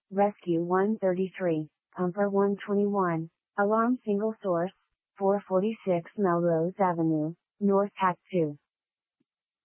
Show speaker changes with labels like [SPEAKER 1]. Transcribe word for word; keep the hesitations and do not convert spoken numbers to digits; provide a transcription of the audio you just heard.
[SPEAKER 1] Rescue one thirty-three, Pumper one twenty-one, Alarm Single Source, four forty-six Melrose Avenue, North Hack two.